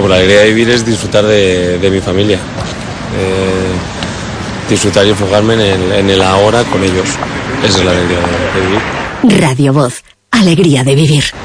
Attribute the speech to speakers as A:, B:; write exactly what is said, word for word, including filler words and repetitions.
A: pues la alegría de vivir es disfrutar de, de mi familia, eh, disfrutar y enfocarme en el, en el ahora con ellos. Esa es la alegría de, de vivir.
B: Radio Voz, alegría de vivir.